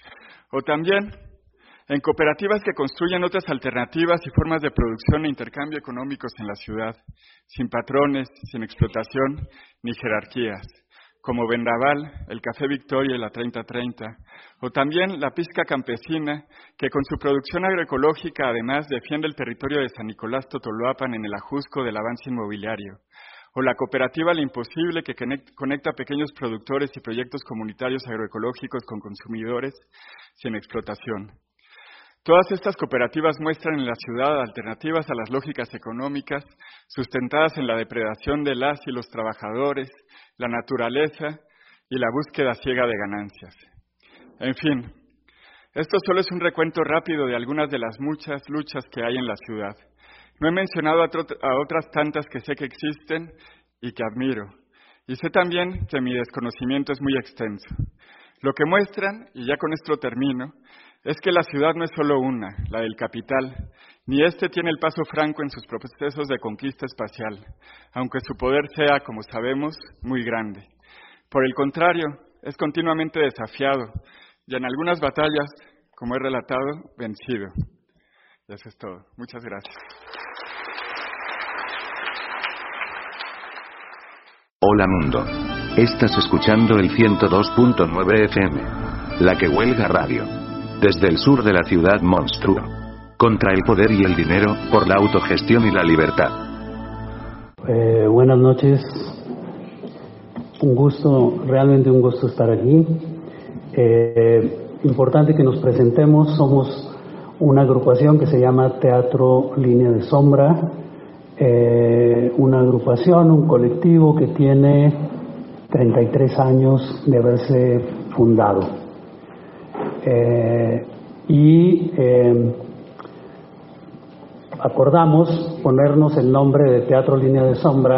O también en cooperativas que construyen otras alternativas y formas de producción e intercambio económicos en la ciudad, sin patrones, sin explotación ni jerarquías, como Vendaval, el Café Victoria y la treinta treinta, o también la Pizca Campesina, que con su producción agroecológica además defiende el territorio de San Nicolás Totoloapan en el ajusco del avance inmobiliario, o la cooperativa La Imposible, que conecta pequeños productores y proyectos comunitarios agroecológicos con consumidores sin explotación. Todas estas cooperativas muestran en la ciudad alternativas a las lógicas económicas sustentadas en la depredación de las y los trabajadores, la naturaleza y la búsqueda ciega de ganancias. En fin, esto solo es un recuento rápido de algunas de las muchas luchas que hay en la ciudad. No he mencionado a, a otras tantas que sé que existen y que admiro. Y sé también que mi desconocimiento es muy extenso. Lo que muestran, y ya con esto termino, es que la ciudad no es solo una, la del capital, ni éste tiene el paso franco en sus procesos de conquista espacial, aunque su poder sea, como sabemos, muy grande. Por el contrario, es continuamente desafiado y en algunas batallas, como he relatado, vencido. Y eso es todo. Muchas gracias. Hola mundo. Estás escuchando el ciento dos punto nueve F M. La que huelga radio. Desde el sur de la ciudad monstruo. Contra el poder y el dinero, por la autogestión y la libertad. Eh, buenas noches. Un gusto, realmente un gusto estar aquí. Eh, importante que nos presentemos. Somos una agrupación que se llama Teatro Línea de Sombra. Eh, una agrupación, un colectivo que tiene treinta y tres años de haberse fundado. Eh, y eh, acordamos ponernos el nombre de Teatro Línea de Sombra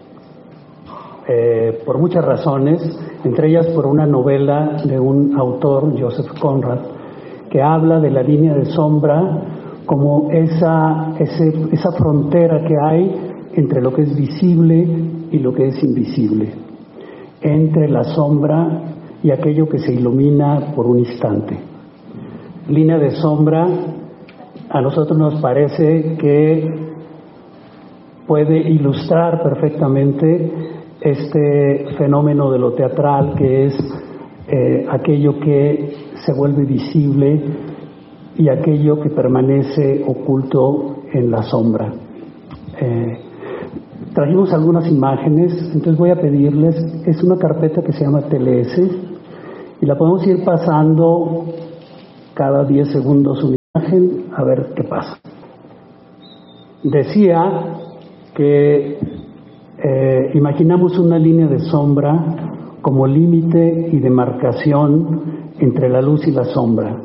eh, por muchas razones, entre ellas por una novela de un autor, Joseph Conrad, que habla de la línea de sombra como esa, ese, esa frontera que hay entre lo que es visible y lo que es invisible, entre la sombra y aquello que se ilumina por un instante. Línea de sombra, a nosotros nos parece que puede ilustrar perfectamente este fenómeno de lo teatral, que es eh, aquello que se vuelve visible y aquello que permanece oculto en la sombra. Eh, trajimos algunas imágenes, entonces voy a pedirles, es una carpeta que se llama T L S y la podemos ir pasando cada diez segundos una imagen a ver qué pasa. Decía que eh, imaginamos una línea de sombra como límite y demarcación entre la luz y la sombra.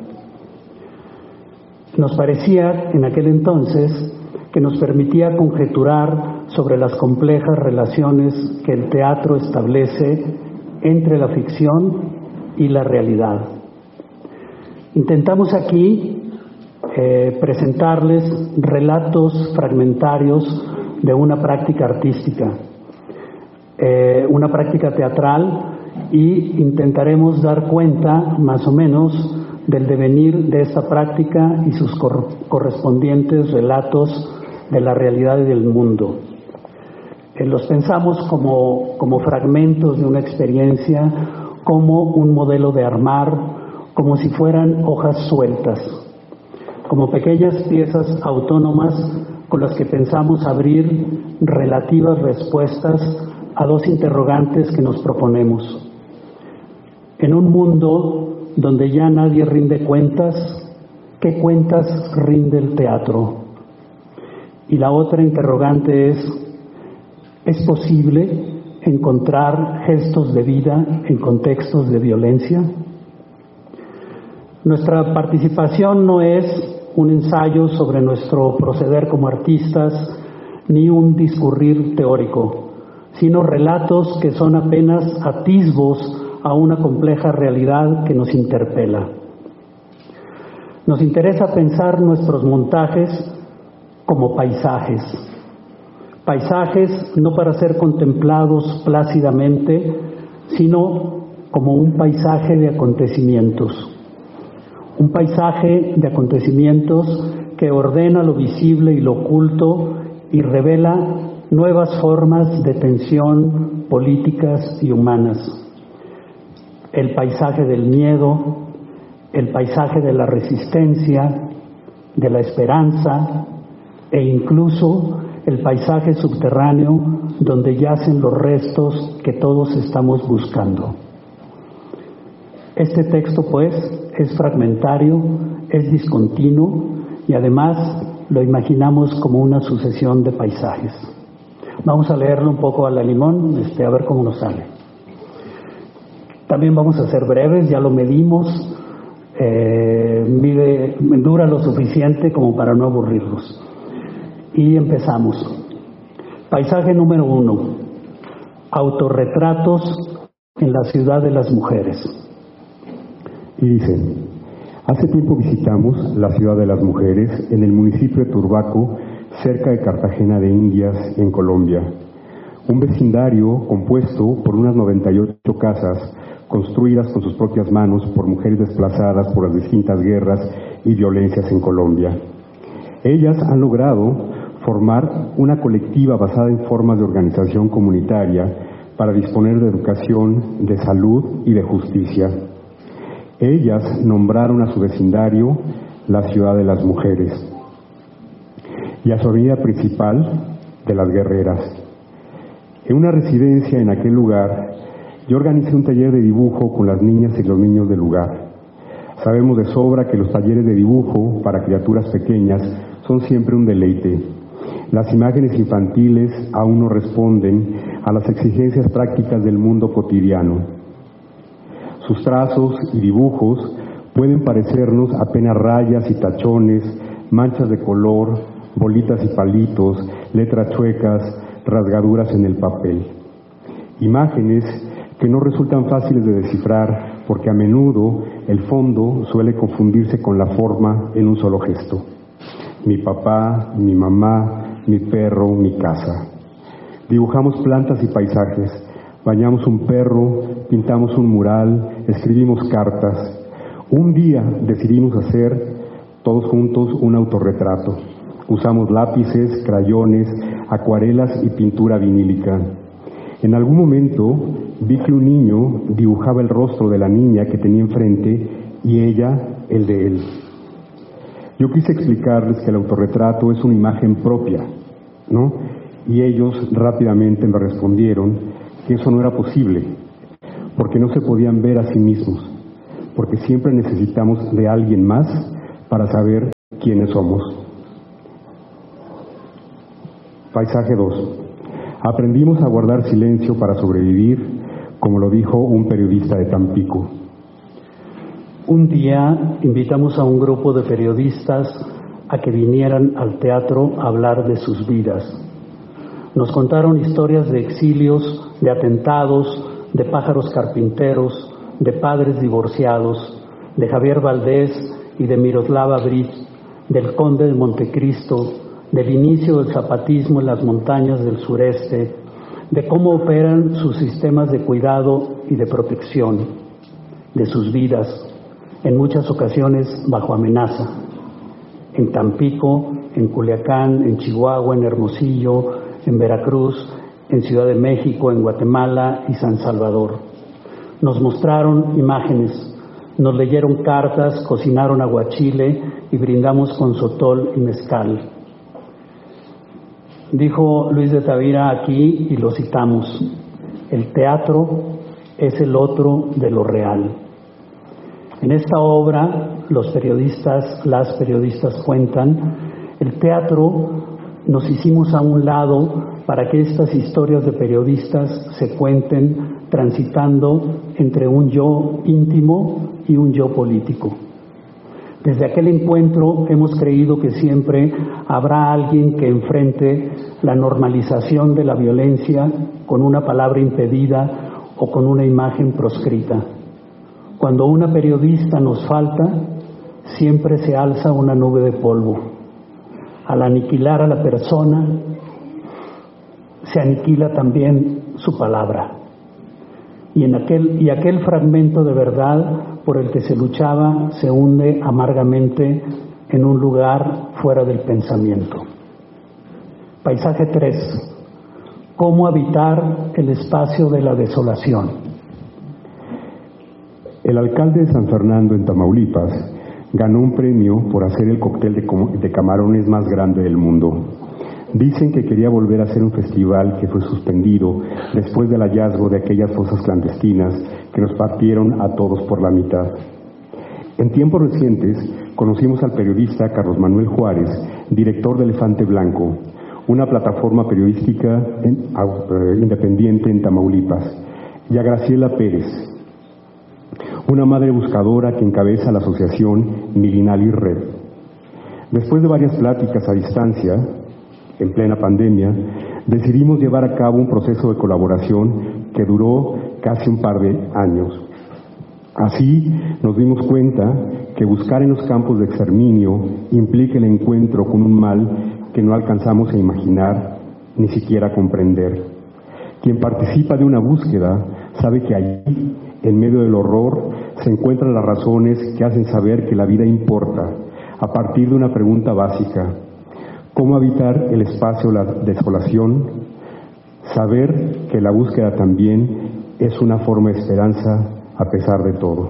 Nos parecía en aquel entonces que nos permitía conjeturar sobre las complejas relaciones que el teatro establece entre la ficción y la realidad. Intentamos aquí eh, presentarles relatos fragmentarios de una práctica artística, eh, una práctica teatral, y intentaremos dar cuenta más o menos del devenir de esta práctica y sus cor- correspondientes relatos de la realidad y del mundo. Eh, los pensamos como, como fragmentos de una experiencia, como un modelo de armar, como si fueran hojas sueltas, como pequeñas piezas autónomas con las que pensamos abrir relativas respuestas a dos interrogantes que nos proponemos. En un mundo donde ya nadie rinde cuentas, ¿qué cuentas rinde el teatro? Y la otra interrogante es, ¿es posible encontrar gestos de vida en contextos de violencia? Nuestra participación no es un ensayo sobre nuestro proceder como artistas, ni un discurrir teórico, sino relatos que son apenas atisbos a una compleja realidad que nos interpela. Nos interesa pensar nuestros montajes como paisajes, paisajes no para ser contemplados plácidamente, sino como un paisaje de acontecimientos. Un paisaje de acontecimientos que ordena lo visible y lo oculto y revela nuevas formas de tensión políticas y humanas. El paisaje del miedo, el paisaje de la resistencia, de la esperanza e incluso el paisaje subterráneo donde yacen los restos que todos estamos buscando. Este texto, pues, es fragmentario, es discontinuo y además lo imaginamos como una sucesión de paisajes. Vamos a leerlo un poco a la limón, este, a ver cómo nos sale. También vamos a ser breves, ya lo medimos, eh, mide, dura lo suficiente como para no aburrirlos. Y empezamos. Paisaje número uno, autorretratos en la ciudad de las mujeres. Y dice, hace tiempo visitamos la ciudad de las mujeres en el municipio de Turbaco, cerca de Cartagena de Indias, en Colombia. Un vecindario compuesto por unas noventa y ocho casas construidas con sus propias manos por mujeres desplazadas por las distintas guerras y violencias en Colombia. Ellas han logrado formar una colectiva basada en formas de organización comunitaria para disponer de educación, de salud y de justicia. Ellas nombraron a su vecindario la ciudad de las mujeres y a su avenida principal de las guerreras. En una residencia en aquel lugar, yo organicé un taller de dibujo con las niñas y los niños del lugar. Sabemos de sobra que los talleres de dibujo para criaturas pequeñas son siempre un deleite. Las imágenes infantiles aún no responden a las exigencias prácticas del mundo cotidiano. Sus trazos y dibujos pueden parecernos apenas rayas y tachones, manchas de color, bolitas y palitos, letras chuecas, rasgaduras en el papel. Imágenes que no resultan fáciles de descifrar porque a menudo el fondo suele confundirse con la forma en un solo gesto. Mi papá, mi mamá, mi perro, mi casa. Dibujamos plantas y paisajes, bañamos un perro, pintamos un mural, escribimos cartas. Un día decidimos hacer todos juntos un autorretrato. Usamos lápices, crayones, acuarelas y pintura vinílica. En algún momento vi que un niño dibujaba el rostro de la niña que tenía enfrente y ella el de él. Yo quise explicarles que el autorretrato es una imagen propia, ¿no? Y ellos rápidamente me respondieron que eso no era posible, porque no se podían ver a sí mismos, porque siempre necesitamos de alguien más para saber quiénes somos. Paisaje dos. Aprendimos a guardar silencio para sobrevivir, como lo dijo un periodista de Tampico. Un día invitamos a un grupo de periodistas a que vinieran al teatro a hablar de sus vidas. Nos contaron historias de exilios, de atentados, de pájaros carpinteros, de padres divorciados, de Javier Valdés y de Miroslava Bridge, del conde de Montecristo, del inicio del zapatismo en las montañas del sureste, de cómo operan sus sistemas de cuidado y de protección, de sus vidas, en muchas ocasiones bajo amenaza, en Tampico, en Culiacán, en Chihuahua, en Hermosillo, en Veracruz, en Ciudad de México, en Guatemala y San Salvador. Nos mostraron imágenes, nos leyeron cartas, cocinaron aguachile y brindamos con sotol y mezcal. Dijo Luis de Tavira aquí, y lo citamos: el teatro es el otro de lo real. En esta obra, los periodistas, las periodistas cuentan, el teatro nos hicimos a un lado para que estas historias de periodistas se cuenten transitando entre un yo íntimo y un yo político. Desde aquel encuentro hemos creído que siempre habrá alguien que enfrente la normalización de la violencia con una palabra impedida o con una imagen proscrita. Cuando una periodista nos falta, siempre se alza una nube de polvo. Al aniquilar a la persona, se aniquila también su palabra. Y, en aquel, y aquel fragmento de verdad por el que se luchaba se hunde amargamente en un lugar fuera del pensamiento. Paisaje tres. ¿Cómo habitar el espacio de la desolación? El alcalde de San Fernando, en Tamaulipas, ganó un premio por hacer el cóctel de, de camarones más grande del mundo. Dicen que quería volver a hacer un festival que fue suspendido después del hallazgo de aquellas fosas clandestinas que nos partieron a todos por la mitad. En tiempos recientes conocimos al periodista Carlos Manuel Juárez, director de Elefante Blanco, una plataforma periodística en, uh, independiente en Tamaulipas, y a Graciela Pérez, una madre buscadora que encabeza la asociación Milinali Red. Después de varias pláticas a distancia, en plena pandemia, decidimos llevar a cabo un proceso de colaboración que duró casi un par de años. Así nos dimos cuenta que buscar en los campos de exterminio implica el encuentro con un mal que no alcanzamos a imaginar, ni siquiera comprender. Quien participa de una búsqueda sabe que allí, en medio del horror, se encuentran las razones que hacen saber que la vida importa, a partir de una pregunta básica: ¿cómo habitar el espacio de la desolación? Saber que la búsqueda también es una forma de esperanza a pesar de todo.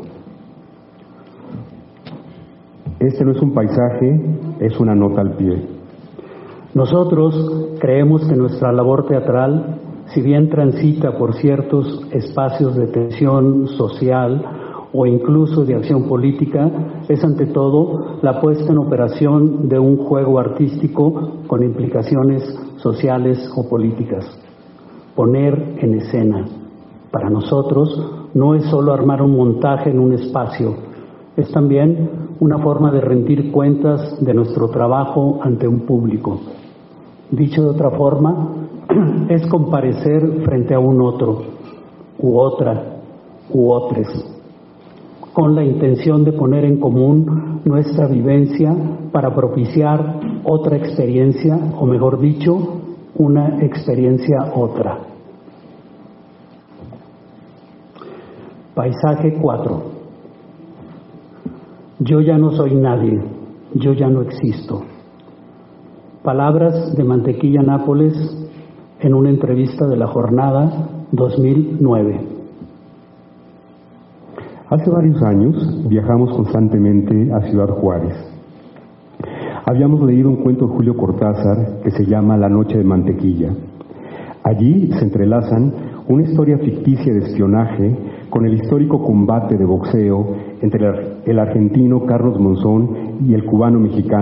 Este no es un paisaje, es una nota al pie. Nosotros creemos que nuestra labor teatral, si bien transita por ciertos espacios de tensión social o incluso de acción política, es ante todo la puesta en operación de un juego artístico con implicaciones sociales o políticas. Poner en escena, para nosotros, no es solo armar un montaje en un espacio, es también una forma de rendir cuentas de nuestro trabajo ante un público. Dicho de otra forma, es comparecer frente a un otro, u otra, u otros, con la intención de poner en común nuestra vivencia para propiciar otra experiencia, o mejor dicho, una experiencia otra. Paisaje cuatro. Yo ya no soy nadie, yo ya no existo. Palabras de Mantequilla Nápoles en una entrevista de La Jornada dos mil nueve. Hace varios años viajamos constantemente a Ciudad Juárez. Habíamos leído un cuento de Julio Cortázar que se llama La Noche de Mantequilla. Allí se entrelazan una historia ficticia de espionaje con el histórico combate de boxeo entre el argentino Carlos Monzón y el cubano mexicano